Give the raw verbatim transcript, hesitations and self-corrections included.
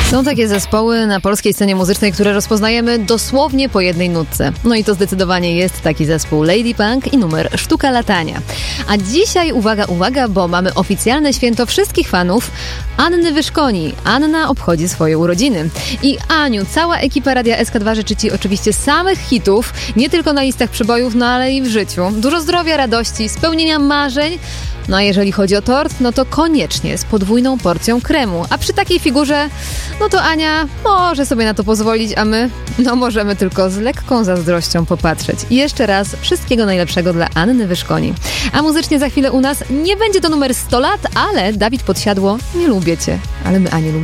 Są takie zespoły na polskiej scenie muzycznej, które rozpoznajemy dosłownie po jednej nutce. No i to zdecydowanie jest taki zespół Lady Punk i numer Sztuka latania. A dzisiaj uwaga, uwaga, bo mamy oficjalne święto wszystkich fanów Anny Wyszkoni. Anna obchodzi swoje urodziny. I Aniu, cała ekipa Radia S K dwa życzy Ci oczywiście samych hitów, nie tylko na listach przybojów, no ale i w życiu. Dużo zdrowia, radości, spełnienia marzeń. No a jeżeli chodzi o tort, no to koniecznie z podwójną porcją kremu. A przy takiej figurze, no to Ania może sobie na to pozwolić, a my, no możemy tylko z lekką zazdrością popatrzeć. I jeszcze raz wszystkiego najlepszego dla Anny Wyszkoni. A muzycznie za chwilę u nas nie będzie to numer sto lat, ale Dawid Podsiadło, nie lubię Cię, ale my Anię lubimy.